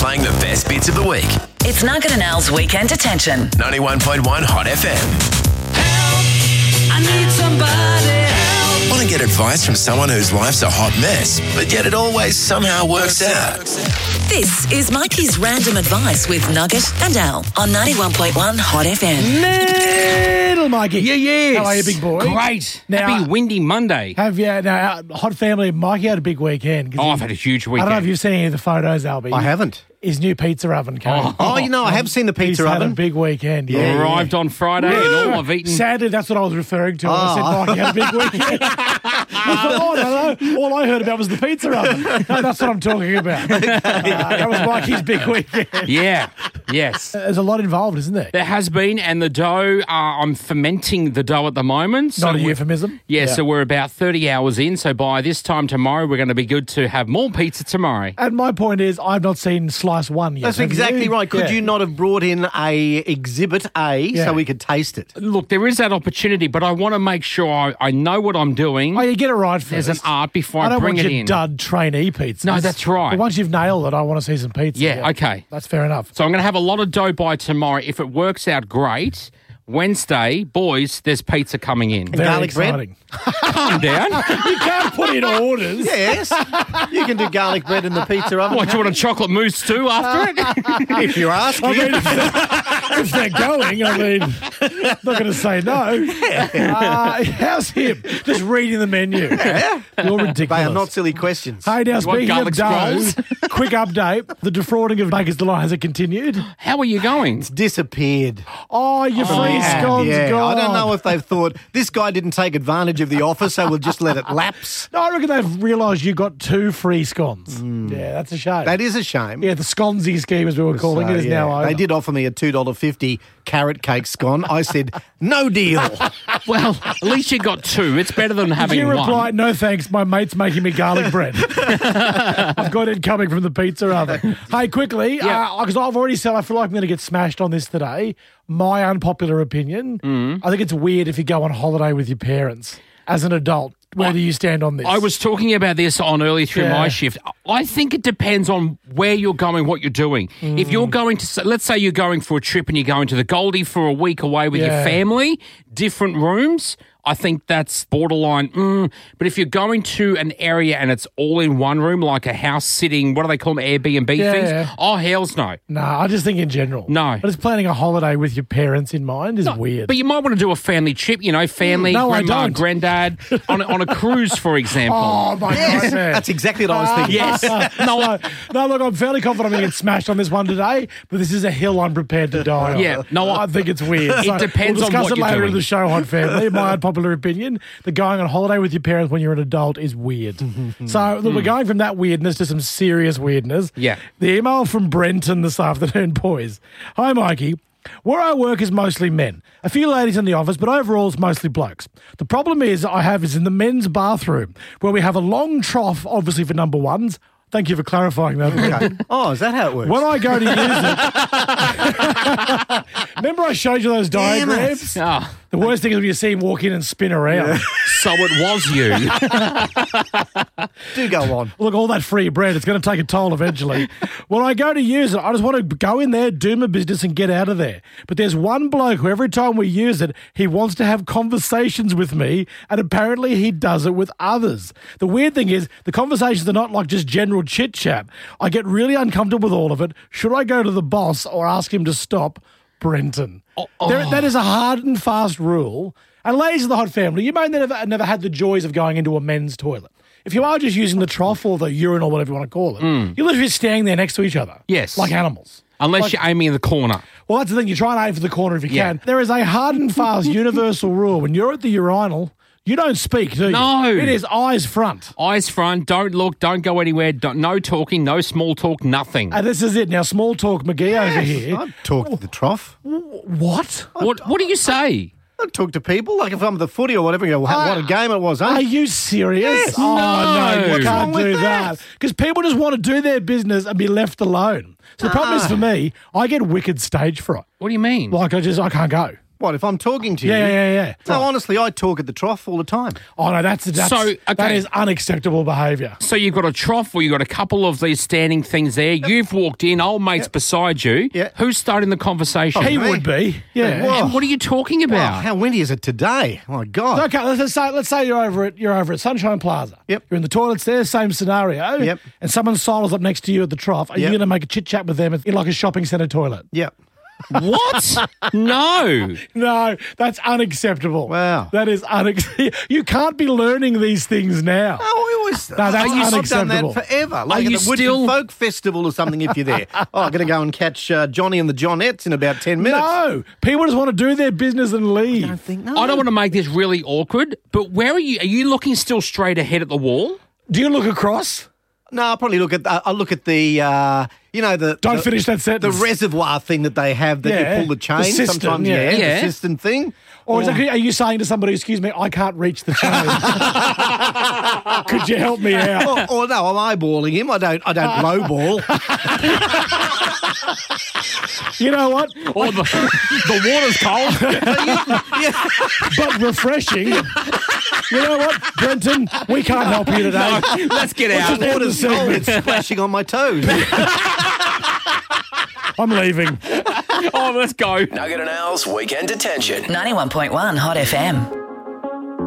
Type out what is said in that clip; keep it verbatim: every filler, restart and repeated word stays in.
playing the best bits of the week. It's Nugget and Al's Weekend Detention. ninety-one point one Hot F M. Help, I need somebody help. Want to get advice from someone whose life's a hot mess, but yet it always somehow works out? This is Mikey's Random Advice with Nugget and Al on ninety-one point one Hot F M. Little Mikey. Yeah, yes. How are you, big boy? Great. Now- Happy windy Monday. Have you, now, uh, Hot Family, Mikey had a big weekend. 'cause Oh, he- I've had a huge I weekend. don't know if you've seen any of the photos, Albie. I haven't. His new pizza oven came. Oh. Oh, you know, I have seen the He's pizza had oven. a big weekend. Yeah, Arrived on Friday and all I've eaten. Sadly, that's what I was referring to when I said Oh. Mikey had a big weekend. I thought, oh, no, no. All I heard about was the pizza oven. No, that's what I'm talking about. Uh, that was Mikey's big weekend. Yeah, yes. There's a lot involved, isn't there? There has been, and the dough, uh, I'm fermenting the dough at the moment. So Not a we- euphemism. Yeah, so we're about thirty hours in. So by this time tomorrow, we're going to be good to have more pizza tomorrow. And my point is, I've not seen slice one yet. That's Have exactly you? right. Could Yeah. you not have brought in a exhibit A Yeah. so we could taste it? Look, there is that opportunity, but I want to make sure I, I know what I'm doing. Oh, you get it right first. There's an art before I, I don't bring want it your in. dud trainee pizza. No, that's right. But once you've nailed it, I want to see some pizza. Yeah, okay. That's fair enough. So I'm going to have a lot of dough by tomorrow. If it works out great, Wednesday, boys, there's pizza coming in. Very garlic bread? exciting. Calm down. You can't put in orders. Yes. You can do garlic bread in the pizza oven. What, you want a chocolate mousse too after it? If you're asking. I mean, if they're, if they're going, I mean, not going to say no. Uh, how's him? Just reading the menu. You're ridiculous. They are not silly questions. Hey, now You want speaking of garlic dough, scrolls? quick update. The defrauding of Baker's Delight, has it continued? How are you going? Disappeared. Oh, your free Yeah, scones yeah. gone. I don't know if they've thought this guy didn't take advantage of the offer, so we'll just let it lapse. No, I reckon they've realised you got two free scones. Yeah, that's a shame. That is a shame. yeah, the sconzy scheme, as we were calling So, it, is yeah. now over. They did offer me a two dollars fifty carrot cake scone. I said, no deal. Well, at least you got two. It's better than Did having you reply, one. no thanks, my mate's making me garlic bread. I've got it coming from the pizza oven. Hey, quickly, Yeah. because I've already said I feel like I'm going to get smashed on this today. My unpopular opinion, Mm. I think it's weird if you go on holiday with your parents as an adult. Where do you stand on this? I was talking about this on early through Yeah. my shift. I think it depends on where you're going, what you're doing. If you're going to, let's say you're going for a trip and you're going to the Goldie for a week away with Yeah. your family, different rooms, I think that's borderline. Mm. But if you're going to an area and it's all in one room, like a house sitting, what do they call them, Airbnb Yeah, things? yeah. Oh, hells no. No, I just think in general. No. But it's planning a holiday with your parents in mind is weird. But you might want to do a family trip, you know, family, No, I grandma, don't. granddad, on a, on a cruise, for example. Oh, my Yes, nightmare. that's exactly what I was thinking. Yes. no, no, no, look, I'm fairly confident I'm going to get smashed on this one today, but this is a hill I'm prepared to die on. Yeah, no, I think it's weird. It depends we'll on discuss what it you're later doing. in the show, Hot Family. My unpopular opinion, that going on holiday with your parents when you're an adult is weird. So, look, we're going from that weirdness to some serious weirdness. Yeah. The email from Brenton this afternoon, boys. Hi, Mikey. Where I work is mostly men. A few ladies in the office, but overall it's mostly blokes. The problem is I have is in the men's bathroom, where we have a long trough, obviously for number ones. Thank you for clarifying that. Okay. Oh, is that how it works? When I go to use it, remember I showed you those Damn it. diagrams? Ah, The worst thing is when you see him walk in and spin around. so it was you. Do go on. Look, all that free bread, it's going to take a toll eventually. When I go to use it, I just want to go in there, do my business and get out of there. But there's one bloke who every time we use it, he wants to have conversations with me, and apparently he does it with others. The weird thing is, the conversations are not like just general chit-chat. I get really uncomfortable with all of it. Should I go to the boss or ask him to stop? Brenton. Oh, There, that is a hard and fast rule. And ladies of the Hot Family, you may never, never had the joys of going into a men's toilet. If you are just using the trough or the urinal, whatever you want to call it, you're literally standing there next to each other. Yes. Like animals. Unless Like- you're aiming in the corner. Well, that's the thing. You try and aim for the corner if you Yeah. can. There is a hard and fast universal rule. When you're at the urinal, you don't speak, do you? No. It is eyes front. Eyes front, don't look, don't go anywhere, don't, no talking, no small talk, nothing. And this is it. Now, small talk McGee over here. I'd talk to the trough. What? What What do you say? I'd talk to people. Like if I'm at the footy or whatever, you go, what what a game it was, huh? Are you serious? Yes. Oh, no, No. you What's can't wrong with do that? that. Because people just want to do their business and be left alone. So the problem is for me, I get wicked stage fright. What do you mean? Like, I just, I can't go. What, if I'm talking to you? Yeah, yeah, yeah. No, honestly, I talk at the trough all the time. Oh, no, that's, that's So, okay. that is unacceptable behaviour. So you've got a trough or you've got a couple of these standing things there. You've walked in, old mate's beside you. Yeah. Who's starting the conversation? He me. would be. Yeah. Whoa. And what are you talking Oh, about? how windy is it today? Oh, my God. Okay, let's let's say let's say you're over at you're over at Sunshine Plaza. Yep. You're in the toilets there, same scenario. Yep. And someone sidles up next to you at the trough. Are you Yep. going to make a chit chat with them in like a shopping centre toilet? Yeah. What? No. No, that's unacceptable. Wow. That is unacceptable. You can't be learning these things now. Oh, we always. No, that's I've done unacceptable. that forever. Like you at the Woodford still- Folk Festival or something. If you're there, oh, I'm going to go and catch uh, Johnny and the Jonettes in about ten minutes. No, people just want to do their business and leave. I don't think no. I don't want to make this really awkward, but where are you? Are you looking still straight ahead at the wall? Do you look across? No, I'll probably look at. Uh, I'll look at the. Uh, you know the. Don't the, finish that The sentence. reservoir thing that they have that Yeah, you pull the the chain. cistern, Sometimes, yeah. yeah, Yeah. the cistern thing. Or is it, are you saying to somebody, excuse me, I can't reach the chain? Could you help me out? Or, or no, I'm eyeballing him. I don't. I don't lowball. You know what? Or the, the water's cold? But refreshing. You know what, Brenton? We can't help you today. Let's get out. The water's cold. It's splashing on my toes. I'm leaving. Oh, let's go. Nugget and Al's Weekend Detention. ninety-one point one Hot F M.